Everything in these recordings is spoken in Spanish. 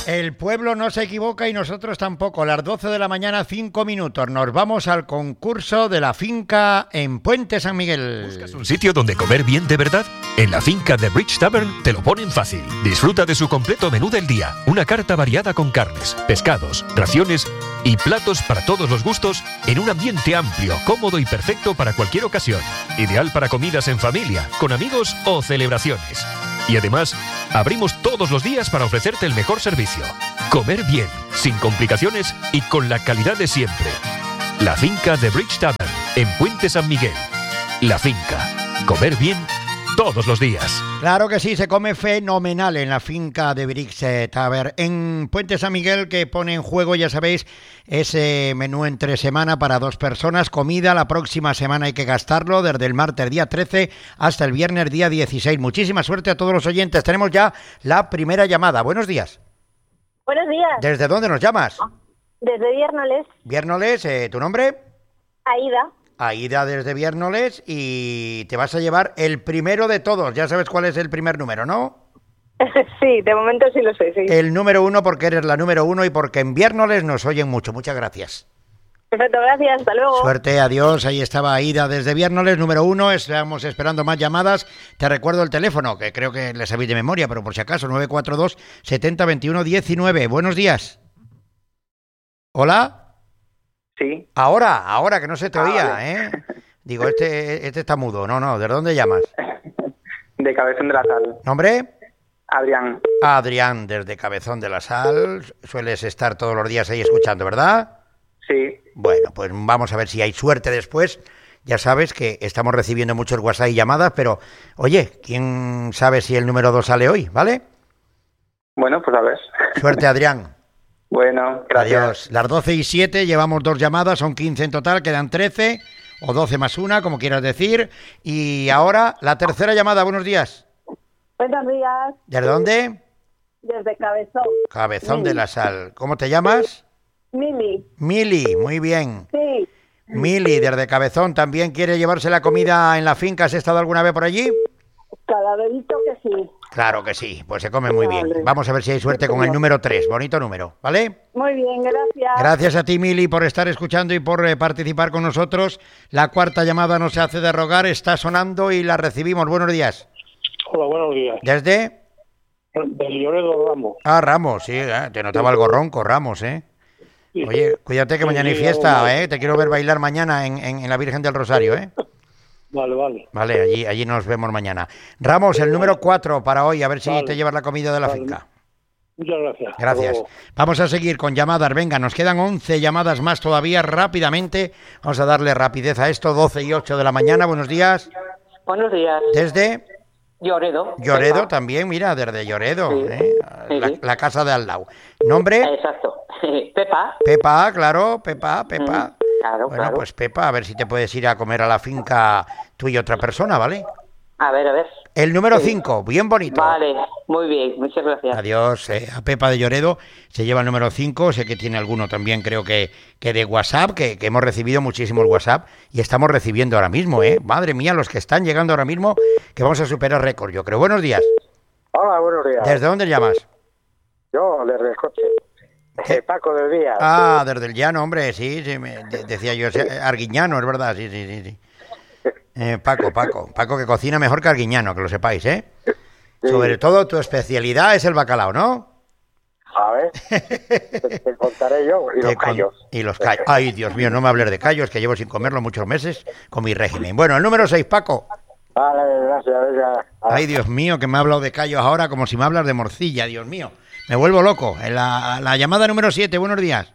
El pueblo no se equivoca y nosotros tampoco. Las 12 de la mañana, 5 minutos. Nos vamos al concurso de la finca en Puente San Miguel. ¿Buscas un sitio donde comer bien de verdad? En la finca de Bridge Tavern te lo ponen fácil. Disfruta de su completo menú del día. Una carta variada con carnes, pescados, raciones y platos para todos los gustos en un ambiente amplio, cómodo y perfecto para cualquier ocasión. Ideal para comidas en familia, con amigos o celebraciones. Y además, abrimos todos los días para ofrecerte el mejor servicio. Comer bien, sin complicaciones y con la calidad de siempre. La finca de Bridge Tavern, en Puente San Miguel. La finca. Comer bien todos los días. Claro que sí, se come fenomenal en la finca de Bridge Tavern en Puente San Miguel, que pone en juego, ya sabéis, ese menú entre semana para 2 personas, comida. La próxima semana hay que gastarlo desde el martes día 13 hasta el viernes día 16. Muchísima suerte a todos los oyentes. Tenemos ya la primera llamada. Buenos días. Buenos días. ¿Desde dónde nos llamas? Desde Viérnoles. Viérnoles, ¿tu nombre? Aida. Aida desde Viérnoles, y te vas a llevar el primero de todos. Ya sabes cuál es el primer número, ¿no? Sí, de momento sí lo sé, sí. El número 1, porque eres la número 1 y porque en Viérnoles nos oyen mucho. Muchas gracias. Perfecto, gracias, hasta luego. Suerte, adiós. Ahí estaba Aida desde Viérnoles, número 1. Estamos esperando más llamadas. Te recuerdo el teléfono, que creo que le sabéis de memoria, pero por si acaso, 942 70 21 19. Buenos días. ¿Hola? Sí. Ahora, que no se te oía, vale. ¿eh? Digo, este está mudo. No, ¿de dónde llamas? De Cabezón de la Sal. ¿Nombre? Adrián. Adrián, desde Cabezón de la Sal. Sueles estar todos los días ahí escuchando, ¿verdad? Sí. Bueno, pues vamos a ver si hay suerte después. Ya sabes que estamos recibiendo muchos WhatsApp y llamadas, pero, oye, ¿quién sabe si el número 2 sale hoy, ¿vale? Bueno, pues a ver. Suerte, Adrián. Bueno, gracias. Adiós. Las 12:07, llevamos 2 llamadas, son 15 en total, quedan 13, o 12 más una, como quieras decir. Y ahora, la tercera llamada, buenos días. Buenos días. ¿Desde dónde? Desde Cabezón. Cabezón de la Sal. ¿Cómo te llamas? Mili. Mili, muy bien. Sí. Mili, desde Cabezón, ¿también quiere llevarse la comida en la finca? ¿Has estado alguna vez por allí? Cada dedito que sí. Claro que sí, pues se come muy bien. Vamos a ver si hay suerte con el número 3, bonito número, ¿vale? Muy bien, gracias. Gracias a ti, Mili, por estar escuchando y por participar con nosotros. La cuarta llamada no se hace de rogar, está sonando y la recibimos. Buenos días. Hola, buenos días. ¿Desde? Del Lloredo Ramos. Ah, Ramos, sí, te notaba algo ronco, Ramos, ¿eh? Sí. Oye, cuídate que mañana hay Sí, fiesta, vale. ¿eh? Te quiero ver bailar mañana en la Virgen del Rosario, ¿eh? Vale. Vale, allí nos vemos mañana. Ramos, el número 4 para hoy, a ver si Vale. te llevas la comida de la Vale. finca. Muchas gracias. Hasta Gracias. luego. Vamos a seguir con llamadas. Venga, nos quedan 11 llamadas más todavía, rápidamente. Vamos a darle rapidez a esto, 12:08 de la mañana. Buenos días. Buenos días. Desde Lloredo. Lloredo Pepa. también, mira, desde Lloredo, Sí. ¿eh? Sí. La casa de al lado. ¿Nombre? Exacto. Pepa. Pepa, claro, Pepa. Claro, Bueno, claro. pues Pepa, a ver si te puedes ir a comer a la finca tú y otra persona, ¿vale? A ver. El número 5, bien bonito. Vale, muy bien, muchas gracias. Adiós, a Pepa de Lloredo se lleva el número 5, sé que tiene alguno también, creo que de WhatsApp, que hemos recibido muchísimos WhatsApp y estamos recibiendo ahora mismo, Madre mía, los que están llegando ahora mismo, que vamos a superar récord, yo creo. Buenos días. Hola, buenos días. ¿Desde dónde llamas? Yo, desde el coche. ¿Qué? Paco del Día. Ah, desde el llano, hombre, sí, decía yo, Arguiñano, es verdad, sí. Paco, que cocina mejor que Arguiñano, que lo sepáis, ¿eh? Sí. Sobre todo tu especialidad es el bacalao, ¿no? A ver, te contaré yo. Y los callos. Y los callos. Ay, Dios mío, no me hables de callos, que llevo sin comerlo muchos meses con mi régimen. Bueno, el número 6, Paco. Vale, gracias. Venga. Ay, Dios mío, que me ha hablado de callos ahora como si me hablas de morcilla, Dios mío. Me vuelvo loco. La llamada número 7, buenos días.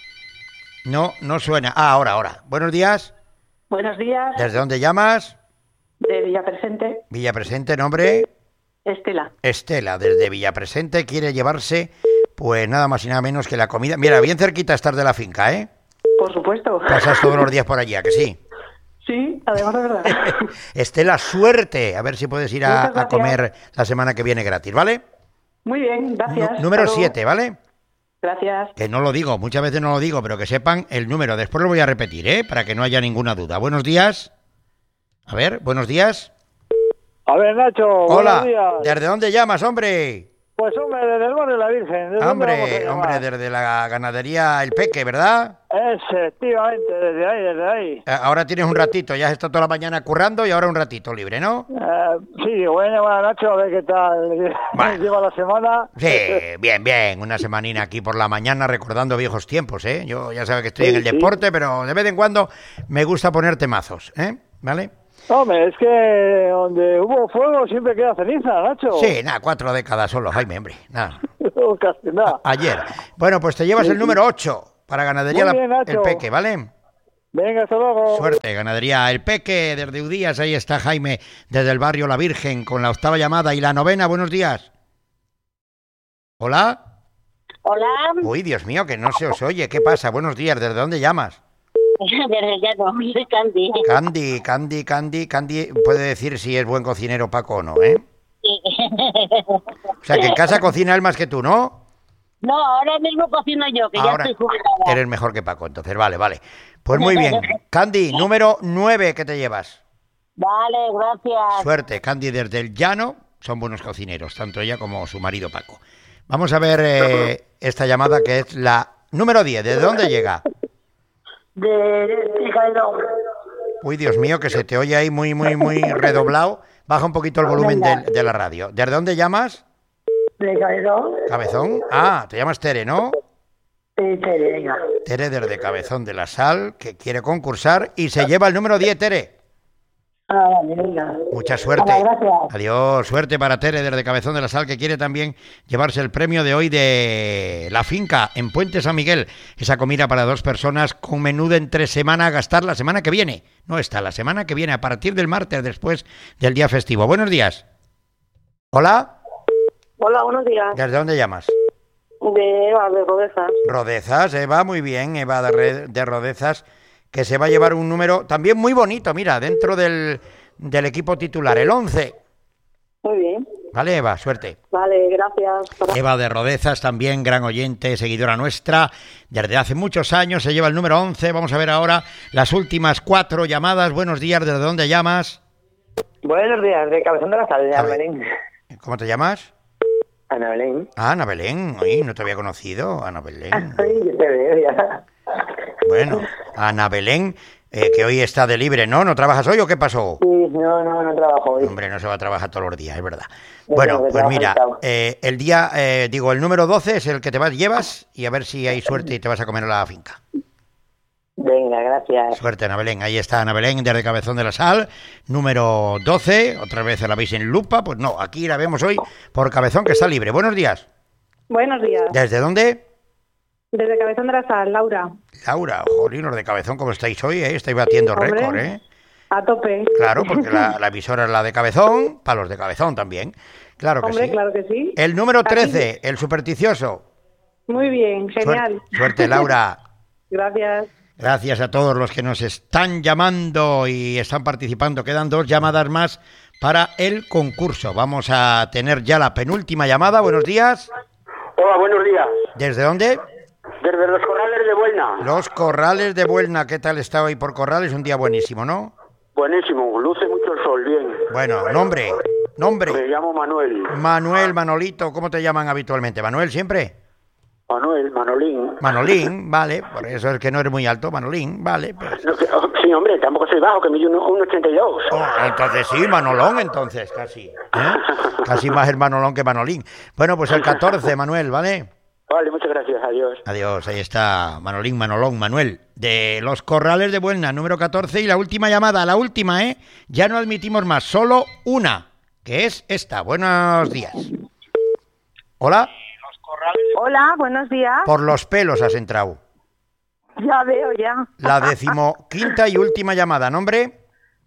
No suena. Ah, ahora. Buenos días. Buenos días. ¿Desde dónde llamas? De Villapresente. Villapresente, nombre. Estela. Estela, desde Villapresente, quiere llevarse, pues nada más y nada menos que la comida. Mira, bien cerquita estás de la finca, ¿eh? Por supuesto. Pasas todos los días por allí, ¿a que sí? Sí, además de verdad. Estela, suerte. A ver si puedes ir a comer la semana que viene gratis, ¿vale? Muy bien, gracias. Número 7, ¿vale? Gracias. Que no lo digo, muchas veces no lo digo, pero que sepan el número. Después lo voy a repetir, para que no haya ninguna duda. Buenos días. A ver, buenos días. A ver, Nacho. Hola. Buenos días. ¿Desde dónde llamas, hombre? Pues hombre, desde el barrio La Virgen. ¿Desde dónde vamos a Hombre, llamar? desde la ganadería El Peque, ¿verdad? Efectivamente, desde ahí. Ahora tienes un ratito, ya has estado toda la mañana currando y ahora un ratito libre, ¿no? Sí, voy a llamar a Nacho a ver qué tal Bueno. lleva la semana. Sí, bien, una semanina aquí por la mañana recordando viejos tiempos, ¿eh? Yo ya sabes que estoy en el deporte, pero de vez en cuando me gusta poner temazos, ¿eh? ¿Vale? Hombre, es que donde hubo fuego siempre queda ceniza, Nacho. Sí, nada, 4 décadas solo, Jaime, hombre, nada. Casi nada. Ayer. Bueno, pues te llevas el número 8 para Ganadería Muy bien, Nacho. El Peque, ¿vale? Venga, hasta luego. Suerte, Ganadería El Peque, desde Udías, ahí está Jaime, desde el barrio La Virgen, con la 8ª llamada y la 9ª, buenos días. ¿Hola? Hola, Uy, Dios mío, que no se os oye, ¿qué pasa? Buenos días, ¿desde dónde llamas? desde ya no, soy Candy. Candy, puede decir si es buen cocinero Paco o no, ¿eh? Sí. O sea, que en casa cocina él más que tú, ¿no? No, ahora mismo cocino yo, que Ahora ya estoy jubilada. eres mejor que Paco, entonces, vale. Pues muy bien. Candy, número 9 que te llevas. Vale, gracias. Suerte, Candy desde el llano, son buenos cocineros, tanto ella como su marido Paco. Vamos a ver esta llamada que es la número 10, ¿de dónde llega? De Caidón. Uy, Dios mío, que se te oye ahí muy redoblado. Baja un poquito el volumen de la radio. ¿Desde dónde llamas? De Caidón. ¿Cabezón? Ah, te llamas Tere, ¿no? Sí, Tere, venga. Tere desde Cabezón de la Sal, que quiere concursar y se lleva el número 10, Tere. Ah, vale, venga. Mucha suerte. Gracias. Adiós, suerte para Tere desde Cabezón de la Sal, que quiere también llevarse el premio de hoy de la finca en Puente San Miguel. Esa comida para 2 personas con menú de entre semana a gastar la semana que viene. No está, la semana que viene, a partir del martes, después del día festivo. Buenos días. ¿Hola? Hola, buenos días. ¿Desde dónde llamas? De Eva, de Rodezas. Rodezas, Eva, muy bien, Eva de Rodezas, que se va a llevar un número también muy bonito, mira, dentro del equipo titular, el 11. Muy bien. Vale, Eva, suerte. Vale, gracias. Eva de Rodezas, también gran oyente, seguidora nuestra, desde hace muchos años, se lleva el número 11. Vamos a ver ahora las últimas 4 llamadas. Buenos días, ¿desde dónde llamas? Buenos días, de Cabezón de la Sal, de Ana Belén. ¿Cómo te llamas? Ana Belén. Ah, Ana Belén. Ay, no te había conocido, Ana Belén. Ay, yo te veo ya. Bueno, Ana Belén, que hoy está de libre, ¿no? ¿No trabajas hoy o qué pasó? Sí, no trabajo hoy. Hombre, no se va a trabajar todos los días, es verdad. No Bueno, tengo que pues mira, trabajar, el día, el número 12 es el que llevas y a ver si hay suerte y te vas a comer a la finca. Venga, gracias. Suerte, Ana Belén. Ahí está Ana Belén desde Cabezón de la Sal, número 12. Otra vez la veis en lupa. Pues no, aquí la vemos hoy por Cabezón, que está libre. Buenos días. Buenos días. ¿Desde dónde? Desde Cabezón de la Sal, Laura. Laura, jolinos de Cabezón, ¿cómo estáis hoy? Estáis batiendo Hombre, récord, ¿eh? A tope. Claro, porque la emisora es la de Cabezón, para los de Cabezón también. Claro que Hombre, sí. claro que sí. El número Aquí. 13, el supersticioso. Muy bien, genial. Suerte, Laura. Gracias. Gracias a todos los que nos están llamando y están participando. Quedan 2 llamadas más para el concurso. Vamos a tener ya la penúltima llamada. Buenos días. Hola, buenos días. ¿Desde dónde? Desde los Corrales de Buelna. Los Corrales de Buelna. ¿Qué tal está hoy por Corrales? Un día buenísimo, ¿no? Buenísimo, luce mucho el sol, bien. Bueno, nombre. Me llamo Manuel. Manuel, Manolito. ¿Cómo te llaman habitualmente? ¿Manuel siempre? Manolín. Manolín, vale. Por eso es que no eres muy alto, Manolín, vale. Pues. No, sí, hombre, tampoco soy bajo, que mido 1,82. Oh, entonces sí, Manolón, entonces, casi. Casi más el Manolón que Manolín. Bueno, pues el 14, Manuel, ¿vale? Vale, muchas gracias, adiós. Adiós, ahí está Manolín, Manolón, Manuel, de Los Corrales de Buelna, número 14. Y la última llamada, la última, ya no admitimos más, solo una, que es esta. Buenos días. Hola. Hola, buenos días. Por los pelos has entrado. Ya veo, ya. La 15ª y última llamada, ¿nombre?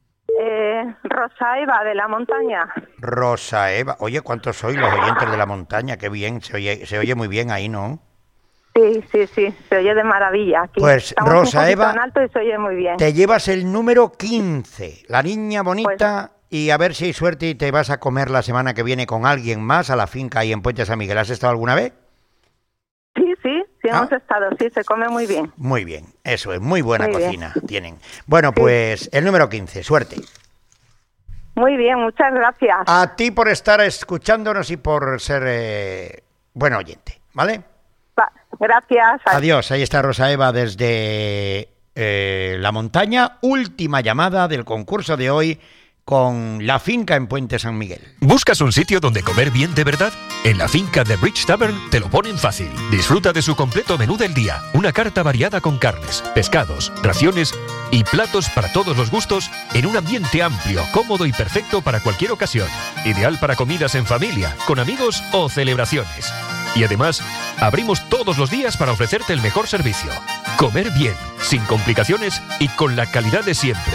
Rosa Eva, de la montaña. Rosa Eva. Oye, ¿cuántos sois los oyentes de la montaña? Qué bien, se oye muy bien ahí, ¿no? Sí, se oye de maravilla. Aquí pues estamos Rosa un Eva, en alto y se oye muy bien. Te llevas el número 15, la niña bonita, y a ver si hay suerte y te vas a comer la semana que viene con alguien más a la finca ahí en Puente San Miguel. ¿Has estado alguna vez? Sí, hemos estado, sí, se come muy bien. Muy bien, eso es, muy buena muy cocina tienen. Bueno, pues el número 15, suerte. Muy bien, muchas gracias. A ti por estar escuchándonos y por ser buen oyente, ¿vale? Gracias. Adiós, ahí está Rosa Eva desde La Montaña. Última llamada del concurso de hoy con La Finca en Puente San Miguel. ¿Buscas un sitio donde comer bien de verdad? En La Finca de Bridge Tavern te lo ponen fácil. Disfruta de su completo menú del día, una carta variada con carnes, pescados, raciones y platos para todos los gustos en un ambiente amplio, cómodo y perfecto para cualquier ocasión. Ideal para comidas en familia, con amigos o celebraciones. Y además, abrimos todos los días para ofrecerte el mejor servicio. Comer bien, sin complicaciones y con la calidad de siempre.